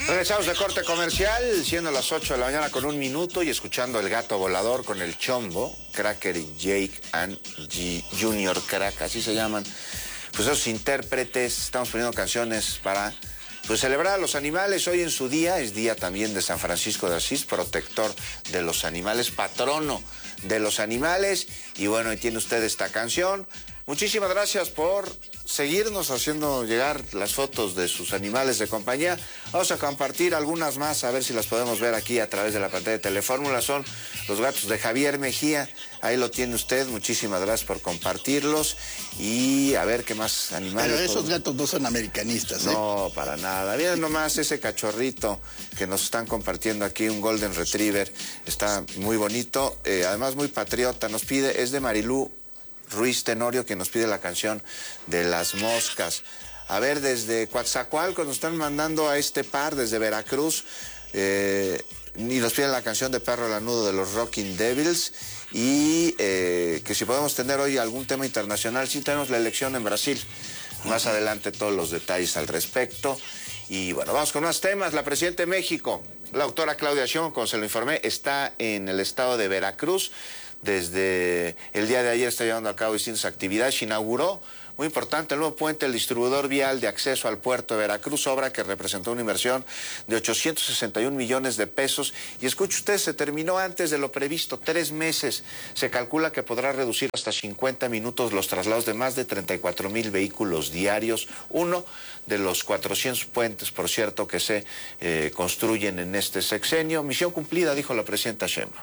Regresamos de corte comercial, siendo las 8 de la mañana con 1 minuto y escuchando El Gato Volador con el Chombo, Cracker y Jake and Junior Crack, así se llaman. Pues esos intérpretes, estamos poniendo canciones para pues celebrar a los animales. Hoy en su día, es día también de San Francisco de Asís, protector de los animales, patrono de los animales. Y bueno, ahí tiene usted esta canción. Muchísimas gracias por seguirnos haciendo llegar las fotos de sus animales de compañía. Vamos a compartir algunas más, a ver si las podemos ver aquí a través de la pantalla de Telefórmula. Son los gatos de Javier Mejía. Ahí lo tiene usted. Muchísimas gracias por compartirlos. Y a ver qué más animales. Pero esos gatos no son americanistas, ¿eh? No, para nada. Miren nomás ese cachorrito que nos están compartiendo aquí, un Golden Retriever. Está muy bonito, además muy patriota. Nos pide, es de Marilú Ruiz Tenorio, que nos pide la canción de Las Moscas. A ver, desde Coatzacoalcos nos están mandando a este par, desde Veracruz, y nos piden la canción de Perro Lanudo de los Rocking Devils, y que si podemos tener hoy algún tema internacional. Sí, tenemos la elección en Brasil. Más adelante todos los detalles al respecto. Y bueno, vamos con más temas. La presidenta de México, la doctora Claudia Sheinbaum, como se lo informé, está en el estado de Veracruz. Desde el día de ayer está llevando a cabo distintas actividades. Se inauguró, muy importante, el nuevo puente, el distribuidor vial de acceso al puerto de Veracruz, obra que representó una inversión de 861 millones de pesos. Y escuche usted, se terminó antes de lo previsto, 3 meses. Se calcula que podrá reducir hasta 50 minutos los traslados de más de 34,000 vehículos diarios. Uno de los 400 puentes, por cierto, que se construyen en este sexenio. Misión cumplida, dijo la presidenta Sheinbaum.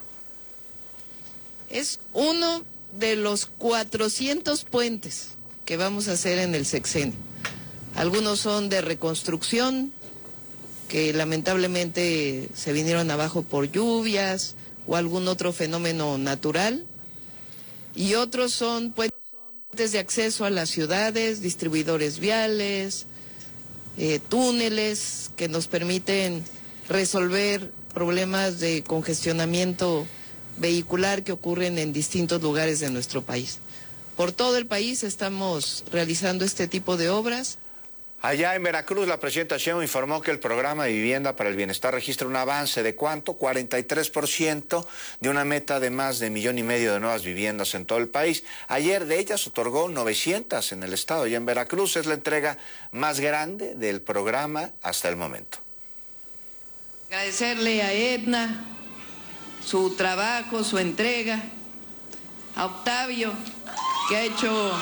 Es uno de los 400 puentes que vamos a hacer en el sexenio. Algunos son de reconstrucción, que lamentablemente se vinieron abajo por lluvias o algún otro fenómeno natural. Y otros son puentes de acceso a las ciudades, distribuidores viales, túneles que nos permiten resolver problemas de congestionamiento vehicular que ocurren en distintos lugares de nuestro país. Por todo el país estamos realizando este tipo de obras. Allá en Veracruz, la presidenta Sheinbaum informó que el programa de vivienda para el bienestar registra un avance de ¿cuánto? 43% de una meta de más de 1,5 millones de nuevas viviendas en todo el país. Ayer de ellas otorgó 900 en el estado. Y en Veracruz es la entrega más grande del programa hasta el momento. Agradecerle a Edna su trabajo, su entrega, a Octavio, que ha hecho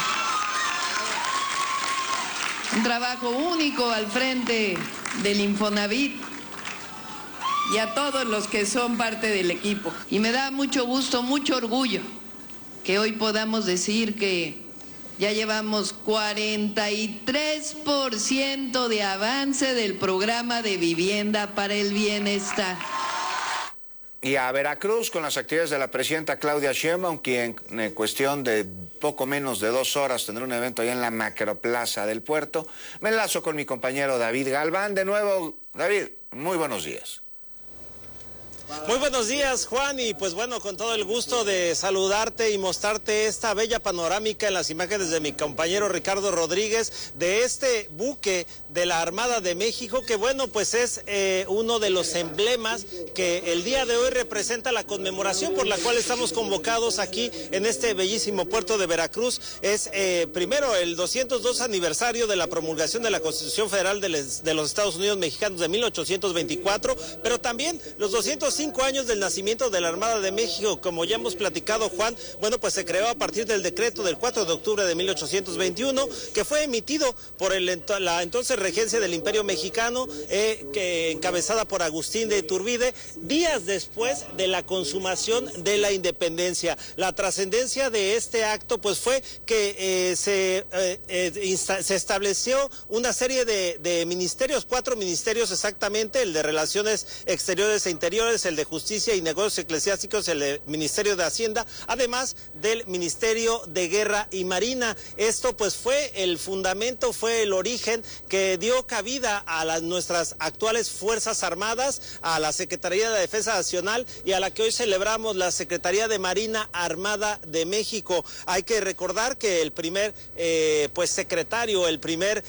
un trabajo único al frente del Infonavit, y a todos los que son parte del equipo. Y me da mucho gusto, mucho orgullo que hoy podamos decir que ya llevamos 43% de avance del programa de vivienda para el bienestar. Y a Veracruz con las actividades de la presidenta Claudia Sheinbaum, quien en cuestión de poco menos de 2 horas tendrá un evento allá en la macroplaza del puerto. Me enlazo con mi compañero David Galván. De nuevo, David, muy buenos días. Muy buenos días, Juan, y pues bueno, con todo el gusto de saludarte y mostrarte esta bella panorámica en las imágenes de mi compañero Ricardo Rodríguez, de este buque de la Armada de México, que bueno, pues es uno de los emblemas que el día de hoy representa la conmemoración por la cual estamos convocados aquí en este bellísimo puerto de Veracruz. Es primero el 202 aniversario de la promulgación de la Constitución Federal de los Estados Unidos Mexicanos de 1824, pero también los 205 años del nacimiento de la Armada de México. Como ya hemos platicado, Juan, bueno, pues se creó a partir del decreto del 4 de octubre de 1821, que fue emitido por la entonces regencia del Imperio Mexicano, que encabezada por Agustín de Iturbide, días después de la consumación de la independencia. La trascendencia de este acto, pues fue que se estableció una serie de ministerios, 4 ministerios exactamente: el de Relaciones Exteriores e Interiores, el de Justicia y Negocios Eclesiásticos, el Ministerio de Hacienda, además del Ministerio de Guerra y Marina. Esto pues fue el fundamento, fue el origen que dio cabida a nuestras actuales Fuerzas Armadas, a la Secretaría de Defensa Nacional y a la que hoy celebramos, la Secretaría de Marina Armada de México. Hay que recordar que el primer secretario, el primer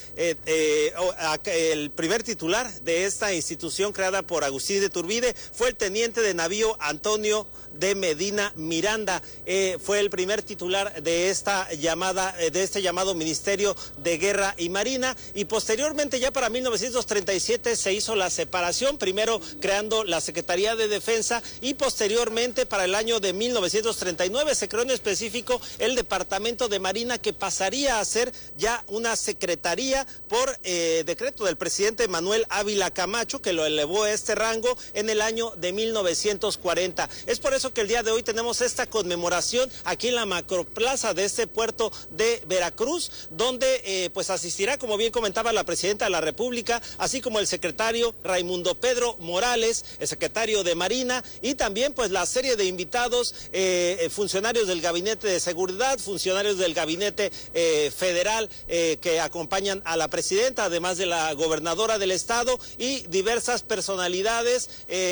titular de esta institución creada por Agustín de Iturbide fue el teniente de navío Antonio de Medina Miranda. Fue el primer titular de este llamado Ministerio de Guerra y Marina, y posteriormente, ya para 1937, se hizo la separación, primero creando la Secretaría de Defensa, y posteriormente, para el año de 1939, se creó en específico el Departamento de Marina, que pasaría a ser ya una secretaría por decreto del presidente Manuel Ávila Camacho, que lo elevó a este rango en el año de 1940. Es por eso que el día de hoy tenemos esta conmemoración aquí en la macroplaza de este puerto de Veracruz, donde pues asistirá, como bien comentaba, la presidenta de la República, así como el secretario Raimundo Pedro Morales, el secretario de Marina, y también pues la serie de invitados, funcionarios del Gabinete de Seguridad, funcionarios del Gabinete Federal que acompañan a la presidenta, además de la gobernadora del estado y diversas personalidades,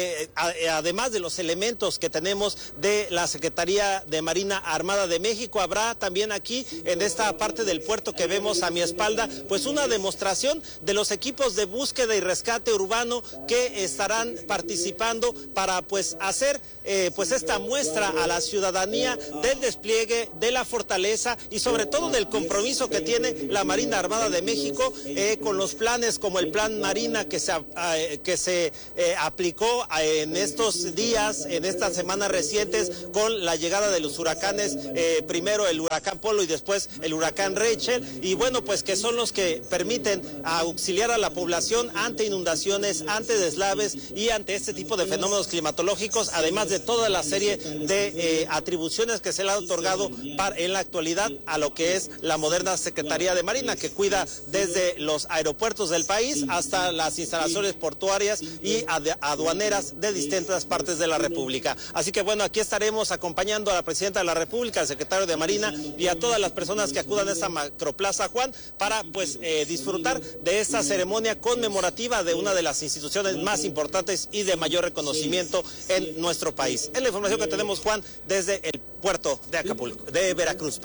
además de los elementos que tenemos de la Secretaría de Marina Armada de México. Habrá también aquí, en esta parte del puerto que vemos a mi espalda, pues una demostración de los equipos de búsqueda y rescate urbano que estarán participando para pues hacer pues esta muestra a la ciudadanía del despliegue de la fortaleza y sobre todo del compromiso que tiene la Marina Armada de México con los planes como el Plan Marina que se aplicó en estos días, en estas semanas recientes, con la llegada de los huracanes, primero el huracán Polo y después el huracán Rachel, y bueno, pues que son los que permiten auxiliar a la población ante inundaciones, ante deslaves y ante este tipo de fenómenos climatológicos, además de toda la serie de atribuciones que se le ha otorgado en la actualidad a lo que es la moderna Secretaría de Marina, que cuida desde los aeropuertos del país hasta las instalaciones portuarias y aduaneras de distintas partes de la República. Así que bueno, aquí estaremos acompañando a la presidenta de la República, al secretario de Marina y a todas las personas que acudan a esta macroplaza, Juan, para pues disfrutar de esta ceremonia conmemorativa de una de las instituciones más importantes y de mayor reconocimiento en nuestro país. Es la información que tenemos, Juan, desde el puerto de Acapulco, de Veracruz.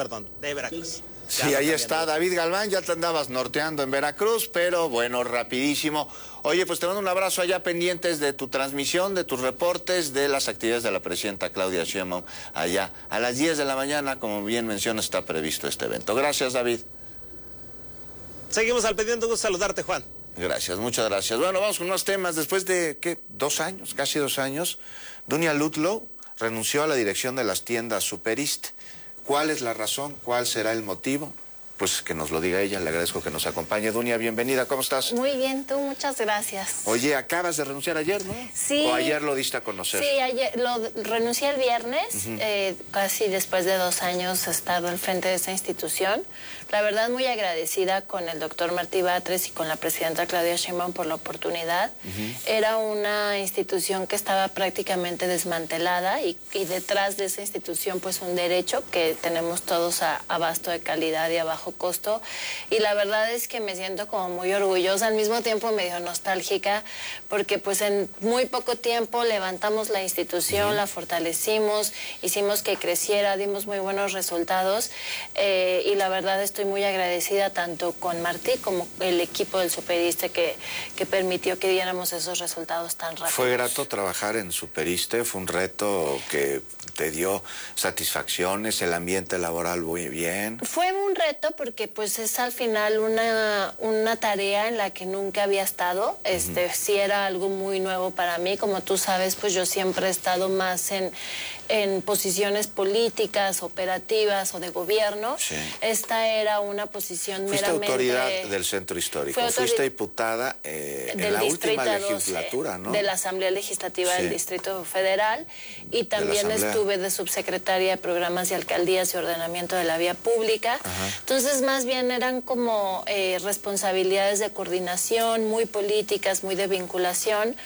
Sí, ahí está David Galván, ya te andabas norteando en Veracruz, pero bueno, rapidísimo. Oye, pues te mando un abrazo allá, pendientes de tu transmisión, de tus reportes, de las actividades de la presidenta Claudia Sheinbaum allá. A las 10 de la mañana, como bien mencionas, está previsto este evento. Gracias, David. Seguimos al pendiente, un gusto saludarte, Juan. Gracias, muchas gracias. Bueno, vamos con unos temas. Después de, ¿qué? 2 años, casi 2 años, Dunia Ludlow renunció a la dirección de las tiendas Superist. ¿Cuál es la razón? ¿Cuál será el motivo? Pues que nos lo diga ella. Le agradezco que nos acompañe. Dunia, bienvenida. ¿Cómo estás? Muy bien, tú, muchas gracias. Oye, acabas de renunciar ayer, ¿no? Sí. ¿O ayer lo diste a conocer? Sí, ayer renuncié el viernes, casi después de 2 años estar al frente de esta institución. La verdad, muy agradecida con el doctor Martí Batres y con la presidenta Claudia Sheinbaum por la oportunidad. Era una institución que estaba prácticamente desmantelada y detrás de esa institución, pues un derecho que tenemos todos a abasto de calidad y a bajo costo. Y la verdad es que me siento como muy orgullosa, al mismo tiempo medio nostálgica, porque pues en muy poco tiempo levantamos la institución, la fortalecimos, hicimos que creciera, dimos muy buenos resultados y la verdad estoy muy agradecida tanto con Martí como el equipo del Superiste que permitió que diéramos esos resultados tan rápidos. ¿Fue grato trabajar en Superiste? ¿Fue un reto que te dio satisfacciones? ¿El ambiente laboral muy bien? Fue un reto porque pues es al final una tarea en la que nunca había estado. Sí era algo muy nuevo para mí. Como tú sabes, pues yo siempre he estado más en en posiciones políticas, operativas o de gobierno. Sí. Esta era una posición Fuiste meramente... autoridad del Centro Histórico, fuiste diputada en la última legislatura, ¿no? De la Asamblea Legislativa del Distrito Federal, y también estuve de subsecretaria de Programas y Alcaldías y Ordenamiento de la Vía Pública. Ajá. Entonces, más bien eran como responsabilidades de coordinación, muy políticas, muy de vinculación,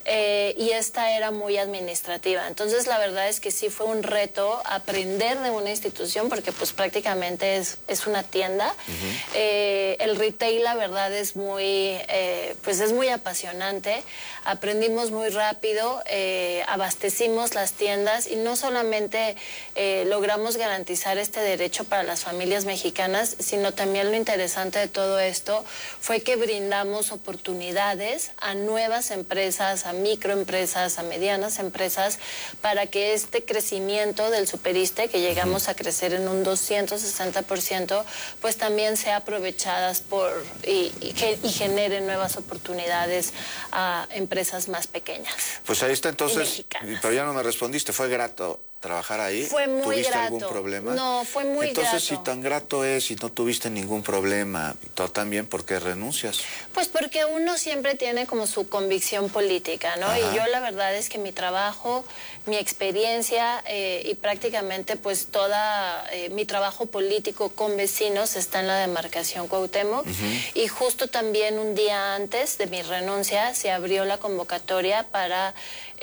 y esta era muy administrativa. Entonces, la verdad es que sí fue un reto aprender de una institución, porque pues prácticamente es una tienda. El retail, la verdad, es muy, pues es muy apasionante. Aprendimos muy rápido, abastecimos las tiendas y no solamente logramos garantizar este derecho para las familias mexicanas, sino también lo interesante de todo esto fue que brindamos oportunidades a nuevas empresas, a microempresas, a medianas empresas, para que este crecimiento del Superiste, que llegamos a crecer en un 260%, pues también sea aprovechadas y genere nuevas oportunidades a empresas más pequeñas. Pues ahí está entonces, pero ya no me respondiste, ¿fue grato trabajar ahí? Fue muy ¿Tuviste grato. algún problema? No, fue muy grato. Entonces, si tan grato es y no tuviste ningún problema, y tú también, ¿por qué renuncias? Pues porque uno siempre tiene como su convicción política, ¿no? Ajá. Y yo la verdad es que mi trabajo, mi experiencia y prácticamente pues toda mi trabajo político con vecinos está en la demarcación Cuauhtémoc. Y justo también un día antes de mi renuncia se abrió la convocatoria para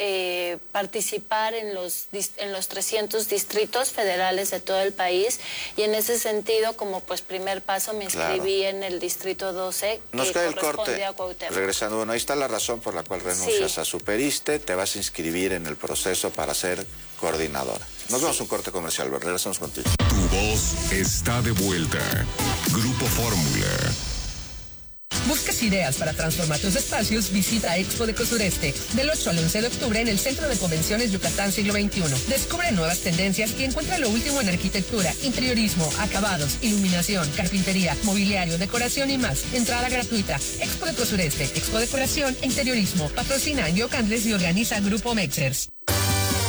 participar en los 300 distritos federales de todo el país, y en ese sentido, como pues primer paso, me inscribí en el distrito 12, Nos cae el corte. A Cuauhtémoc. Regresando, bueno, ahí está la razón por la cual renuncias a Superiste, te vas a inscribir en el proceso para ser coordinadora. Nos vamos a un corte comercial, regresamos contigo. Tu voz está de vuelta. Grupo Fórmula. ¿Buscas ideas para transformar tus espacios? Visita Expo Deco Sureste del 8 al 11 de octubre en el Centro de Convenciones Yucatán Siglo XXI. Descubre nuevas tendencias y encuentra lo último en arquitectura, interiorismo, acabados, iluminación, carpintería, mobiliario, decoración y más. Entrada gratuita. Expo Deco Sureste, Expo Decoración e Interiorismo. Patrocina Yo Candles y organiza Grupo Mexers.